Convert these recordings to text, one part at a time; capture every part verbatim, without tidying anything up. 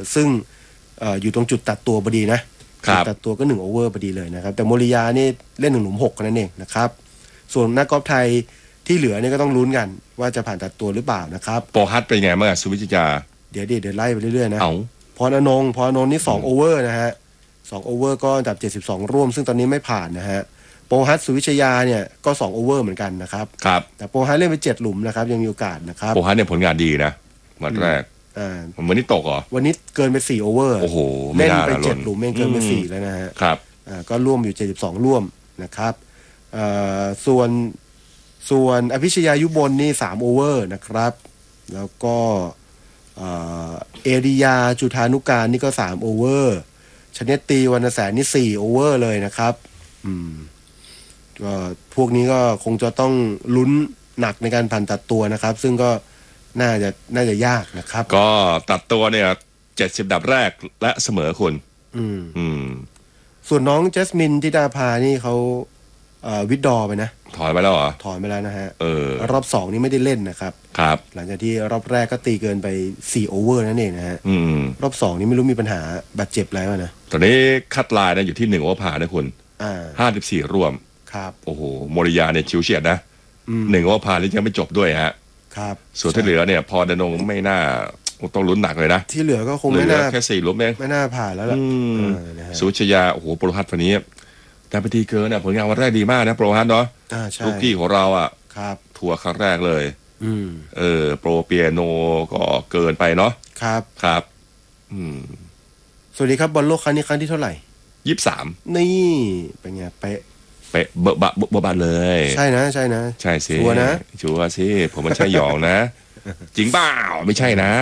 ซึ่งออยู่ตรงจุดตัดตัวพอดีนะจุดตัดตัวก็หนึ่งโอเวอร์พอดีเลยนะครับแต่โมริยานี่เล่นหนึ่งหลุมหกนั่นเองนะครับส่วนนักกอล์ฟไทยที่เหลือเนี่ยก็ต้องลุ้นกันว่าจะผ่านตัดตัวหรือเปล่านะครับโปรฮัทเป็นไงเมื่อสุวิจิยาเดี๋ยวเดี๋ยวไล่ไปเรื่อยๆนะเอาพรอนงค์พรอนงค์นี่สองโอเวอร์นะฮะสองโอเวอร์ก็อันดับเจ็ดสิบสองร่วมซึ่งตอนนี้ไม่ผ่านนะฮะโปรฮัทสุวิชยาเนี่ยก็สองโอเวอร์เหมือนกันนะครับครับแต่โปรฮัทเล่นไปเจ็ดหลุมนะครับยังมีโอกาสนะครับโปรฮัทเนี่ยผลงานดีนะวันแรกอ่าวันนี้ตกเหรอวันนี้เกินไปสี่โอเวอร์โอ้โหเล่นไปเจ็ดหลุมเองเกินไปสี่แล้วนะฮะครับอ่าก็ร่วมอยู่เจ็ดสิบสองร่วมนะครับอ่าส่วนส่วนอภิชยายุบลนี่สามโอเวอร์นะครับแล้วก็เอริยาจุธานุการนี่ก็สามโอเวอร์ชเนตตีวรรณแสนนี่สี่โอเวอร์เลยนะครับอืมก็พวกนี้ก็คงจะต้องลุ้นหนักในการผ่านตัดตัวนะครับซึ่งก็น่าจะน่าจะยากนะครับก็ตัดตัวเนี่ยเจ็ดสิบดับแรกและเสมอคุณอืมอืมส่วนน้องเจสมินธิดาภานี่เขาเอ่อวิดดอไปนะถอยไปแล้วเหรอถอยไปแล้วนะฮะเออรอบสองนี่ไม่ได้เล่นนะครับครับหลังจากที่รอบแรกก็ตีเกินไปสี่โอเวอร์นั่นเองนะฮะอืมรอบสองนี่ไม่รู้มีปัญหาบาดเจ็บอะไรวะนะตอนนี้คัดลายนะอยู่ที่หนึ่งโอเวอร์ผ่านนะคุณอ่าห้าสิบสี่ร่วมครับโอ้โหโมริยาเนี่ยชิวเฉียดนะหนึ่งโอเวอร์ผ่านนี่ยังไม่จบด้วยฮะครับส่วนที่เหลือเนี่ยพอดนงไม่น่าต้องลุ้นหนักเลยนะที่เหลือก็คงไม่น่าแค่สี่หลุมเองไม่น่าผ่านแล้วล่ะสุชยาโอ้โหโปรฮัทวันนี้แต่พอดีเกินเนี่ยผลงานวันแรกดีมากนะโปรฮัทเนาะลูกกี้ของเราอ่ะครับทัวร์ครั้งแรกเลยอืมเออโปรเปียโนก็เกินไปเนาะครับครับอืมสวัสดีครับบอลโลกครั้งนี้ครั้งที่เท่าไหร่ยี่สิบสามนี่เป็นไงเป๊ะเป๊ะเบอะบะเบอะบะเลยใช่นะใช่นะใช่สิชัวร์นะชัวร์สิผมมันใช่หยองนะจริงเปล่าไม่ใช่นะ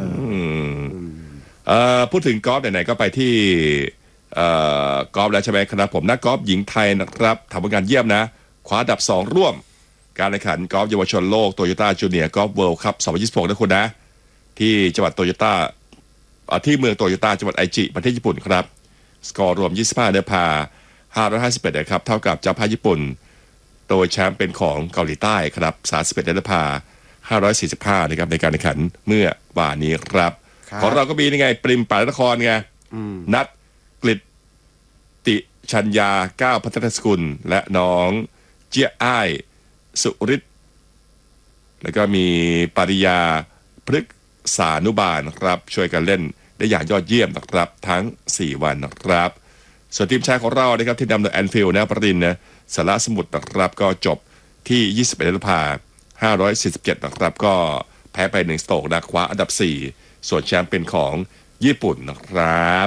เอ่อพูดถึงกอล์ฟไหนๆก็ไปที่เอ่อกอล์ฟแล้วใช่ไหมครับผมนักกอล์ฟหญิงไทยนะครับทำผลงานเยี่ยมนะคว้าอันดับสองร่วมการแข่งขันกอล์ฟเยาวชนโลกโตโยต้าจูเนียร์กอล์ฟเวิลด์คัพสองพันยี่สิบหกนะคุณนะที่จังหวัดโตโยต้าที่เมืองโตโยต้าจังหวัดไอจิประเทศญี่ปุ่นครับสกอร์รวมยี่สิบห้าเดอร์พาห้าร้อยห้าสิบเอ็ดนะครับเท่ากับเจ้าภาพญี่ปุ่นโดยแชมป์เป็นของเกาหลีใต้ครับสามสิบเอ็ดเดอร์พาห้าร้อยสี่สิบห้านะครับในการแข่งขันเมื่อวานนี้ครับของเราก็มีนี่ไงปริมปานนครไงนัดกฤษติชัญญาก้าวพัฒนสกุลและน้องเจี๊ยอ้ายสุริศแล้วก็มีปริยาพฤกษานุบาลครับช่วยกันเล่นได้อย่างยอดเยี่ยมนะครับทั้งสี่วันนะครับส่วนทีมชายของเรานะครับที่นำโดยแอนฟิลด์นะปรินนะสารสมุทรนะครับก็จบที่ยี่สิบเอ็ดอันดับห้าร้อยสี่สิบเจ็ดนะครับก็แพ้ไปหนึ่งสโตรกนะคว้าอันดับสี่ส่วนแชมป์เป็นของญี่ปุ่นนะครับ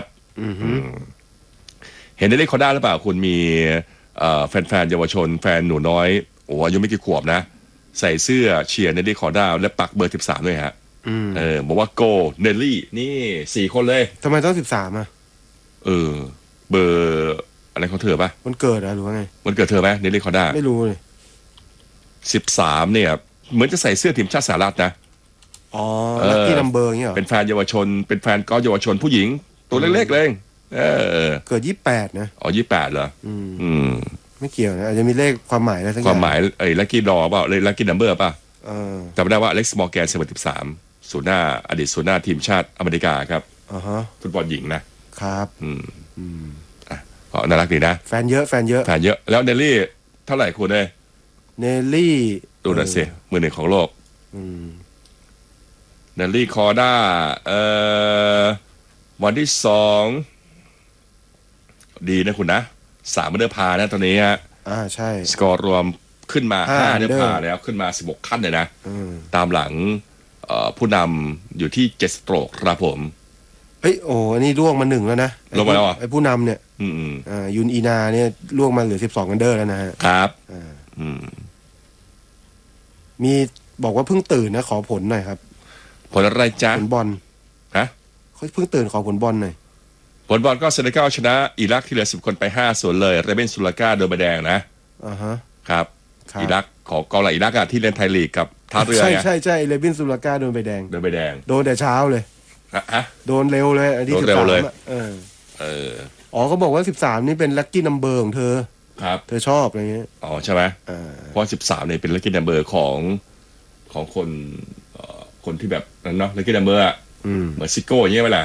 เห็นได้เลขเขาได้หรือเปล่าคุณมีแฟนๆเยาวชนแฟนหนูน้อยโอ้อายุไม่กี่ขวบนะใส่เสื้อเชียร์เนลลี่คอร์ด้าและปักเบอร์สิบสามด้วยฮะเออบอกว่าโกเนลลี่นี่สี่คนเลยทำไมต้องสิบสามอ่ะเออเบอร์อะไรของเธอปะมันเกิดอะหรือว่าไงมันเกิดเธอไหมเนลลี่คอร์ด้าไม่รู้เลยสิบสามเนี่ยเหมือนจะใส่เสื้อทีมชาติสหรัฐนะอ๋อลัคกี้นัมเบอร์เงี้ยหรอเป็นแฟนเยาวชนเป็นแฟนกอล์ฟเยาวชนผู้หญิงตัวเล็กๆเลยเออเกิดยี่สิบแปดนะอ๋อยี่สิบแปดเหรออืมไม่เกี่ยวนะอาจจะมีเลขความหมายอะไรสักอย่างความหมายไอ้ลัคกี้ดอเปล่าเลยลัคกี้นัมเบอร์ป่ะเออจำได้ว่าอเล็กซ์มอร์แกนเซอร์สิบสามศูนย์หน้าอดีตศูนย์หน้าทีมชาติอเมริกาครับอ๋อฮะฟุตบอลหญิงนะครับอืมอืมอ่ะก็น่ารักดีนะแฟนเยอะแฟนเยอะแฟนเยอะแล้วเนลลี่เท่าไหร่คุณเนี่ยเนลลี่ดูหน่อยสิมือหนึ่งของโลกเนลลี่คอร์ด้าเอ่อวันที่สองดีนะคุณนะสามเดอร์พานะตอนนี้ฮะอ่าใช่สกอร์รวมขึ้นมาห้าเดอร์พาแล้วขึ้นมาสิบหกขั้นเลยนะตามหลังผู้นำอยู่ที่เจ็ดสโตรกครับผมเอ้ยโอ้อันนี้ล่วงมาหนึ่งแล้วนะลงมาแล้วอ่ะไอ้ผู้นำเนี่ยอืมอ่ายุนอีนาเนี่ยล่วงมาเหลือสิบสองกันเดอร์แล้วนะฮะครับอ่าอืมมีบอกว่าเพิ่งตื่นนะขอผลหน่อยครับผลอะไรจ๊ะผลบอลฮะเขาเพิ่งตื่นขอผลบอลหน่อยผลบอลก็เซเนกัลชนะอิรักที่เหลือสิบคนไปห้าส่วนเลยเรเบนซูลาก้าโดนใบแดงนะอ่าฮะครับอิรักของกองหลังอิรักอะที่เล่นไทยลีกกับท่าเรือใช่ใช่ใช่เรเบนซูลาก้าโดนใบแดงโดนใบแดงโดนแต่เช้าเลยฮะโดนเร็วเลยอันที่สิบสามเออเอออ๋อเขาบอกว่าสิบสามนี่เป็นลัคกี้นัมเบอร์ของเธอครับเธอชอบอะไรเงี้ยอ๋อใช่ไหมเพราะสิบสามเนี่ยเป็นลัคกี้นัมเบอร์ของของคนคนที่แบบนั้นเนาะลัคกี้นัมเบอร์อะเหมือนซิโก้อย่างเงี้ยเวลา